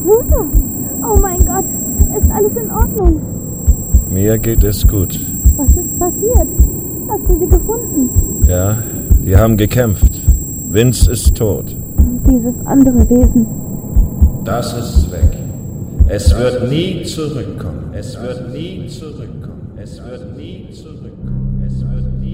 Luther! Oh mein Gott! Ist alles in Ordnung? Mir geht es gut. Was ist passiert? Hast du sie gefunden? Ja, wir haben gekämpft. Vince ist tot. Und dieses andere Wesen? Das ist weg. Es wird nie zurückkommen. Es wird nie zurückkommen. Es wird nie zurückkommen. Es wird nie